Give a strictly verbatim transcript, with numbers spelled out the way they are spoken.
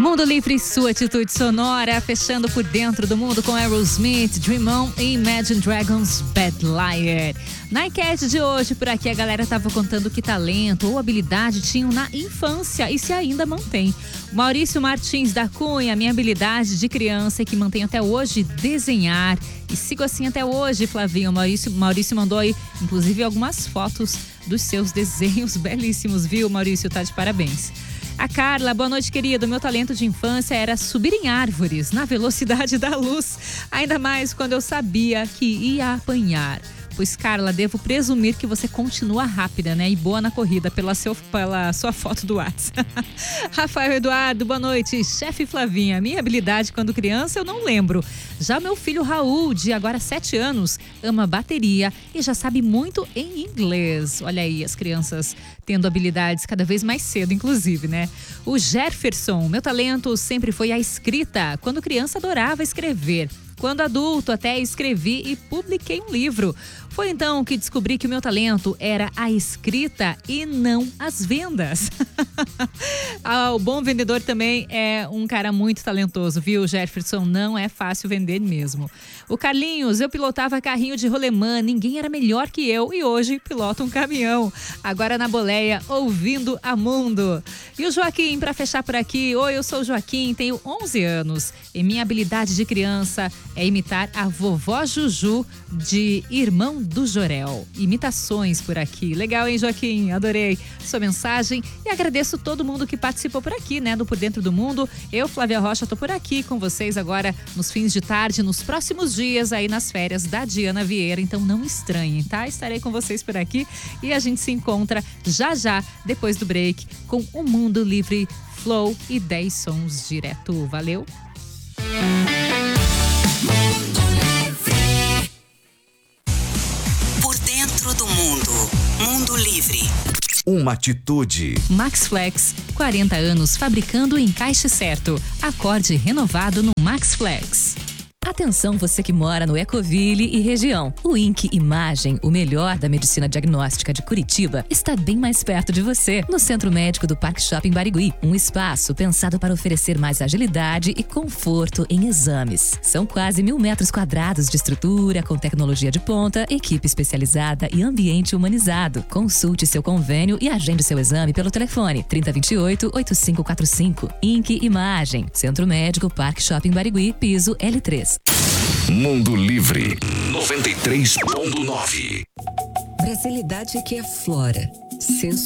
Mundo Livre, sua atitude sonora, fechando por dentro do mundo com Aerosmith, Dream On e Imagine Dragons, Bad Liar. Na enquete de hoje, por aqui a galera tava contando que talento ou habilidade tinham na infância e se ainda mantém. Maurício Martins da Cunha, minha habilidade de criança e que mantém até hoje, desenhar. E sigo assim até hoje, Flavinho. Maurício, Maurício mandou aí, inclusive, algumas fotos dos seus desenhos belíssimos, viu, Maurício? Tá de parabéns. A Carla, boa noite, querido. Meu talento de infância era subir em árvores na velocidade da luz, ainda mais quando eu sabia que ia apanhar. Pois, Carla, devo presumir que você continua rápida, né? E boa na corrida pela, seu, pela sua foto do WhatsApp. Rafael Eduardo, boa noite. Chefe Flavinha, minha habilidade quando criança eu não lembro. Já meu filho Raul, de agora sete anos, ama bateria e já sabe muito em inglês. Olha aí, as crianças tendo habilidades cada vez mais cedo, inclusive, né? O Jefferson, meu talento sempre foi a escrita. Quando criança adorava escrever. Quando adulto, até escrevi e publiquei um livro. Foi então que descobri que o meu talento era a escrita e não as vendas. Ah, o bom vendedor também é um cara muito talentoso, viu, Jefferson? Não é fácil vender mesmo. O Carlinhos, eu pilotava carrinho de rolemã, ninguém era melhor que eu e hoje piloto um caminhão. Agora na boleia, ouvindo a Mundo. E o Joaquim, para fechar por aqui, oi, eu sou o Joaquim, tenho onze anos e minha habilidade de criança é imitar a vovó Juju de Irmão do Jorel. Imitações por aqui. Legal, hein, Joaquim? Adorei sua mensagem e agradeço todo mundo que participou por aqui, né, do Por Dentro do Mundo. Eu, Flávia Rocha, tô por aqui com vocês agora nos fins de tarde, nos próximos dias aí nas férias da Diana Vieira, então não estranhem, tá? Estarei com vocês por aqui e a gente se encontra já já, depois do break, com o Mundo Livre Flow e dez sons direto. Valeu! Por dentro do mundo. Mundo Livre. Uma atitude. Max Flex, quarenta anos fabricando o encaixe certo. Acorde renovado no Max Flex. Atenção, você que mora no Ecoville e região. O I N C Imagem, o melhor da medicina diagnóstica de Curitiba, está bem mais perto de você, no Centro Médico do Parque Shopping Barigui. Um espaço pensado para oferecer mais agilidade e conforto em exames. São quase mil metros quadrados de estrutura, com tecnologia de ponta, equipe especializada e ambiente humanizado. Consulte seu convênio e agende seu exame pelo telefone trinta, vinte e oito, oitenta e cinco quarenta e cinco. I N C Imagem, Centro Médico Parque Shopping Barigui, piso L três. Mundo Livre noventa e três ponto nove. Brasilidade que é flora. Senso